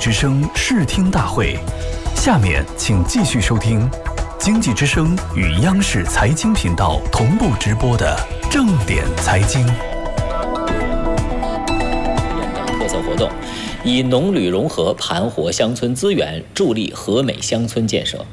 之声视听大会，下面请继续收听经济之声与央视财经频道同步直播的正点财经。 特色活动以农旅融合盘活乡村资源，助力和美乡村建设。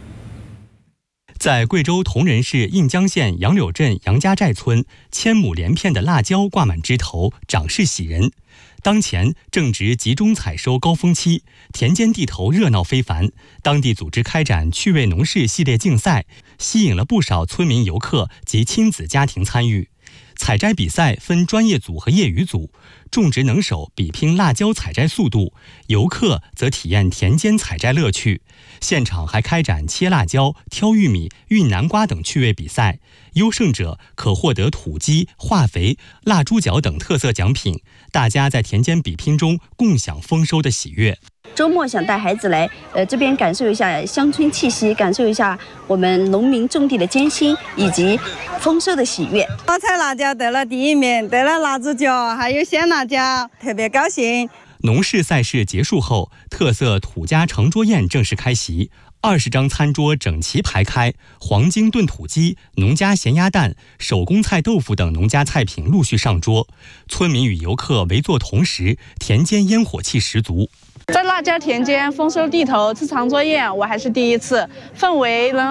在贵州铜仁市印江县杨柳镇杨家寨村，1000亩连片的辣椒挂满枝头，长势喜人。当前正值集中采收高峰期，田间地头热闹非凡。当地组织开展趣味农事系列竞赛，吸引了不少村民、游客及亲子家庭参与。采摘比赛分专业组和业余组，种植能手比拼辣椒采摘速度，游客则体验田间采摘乐趣。现场还开展切辣椒、挑玉米、运南瓜等趣味比赛，优胜者可获得土鸡、化肥、蜡猪脚等特色奖品。大家在田间比拼中共享丰收的喜悦。 周末想带孩子来这边感受一下乡村气息，感受一下我们农民种地的艰辛以及丰收的喜悦。 我采辣椒得了第1名，得了蜡猪脚还有鲜辣椒，特别高兴。 农事赛事结束后，特色土家长桌宴正式开席，20张餐桌整齐排开，黄金炖土鸡、农家咸鸭蛋、手工菜豆腐等农家菜品陆续上桌。村民与游客围坐同时，田间烟火气十足。 在辣椒田间丰收地头吃长桌宴，我还是第一次，氛围能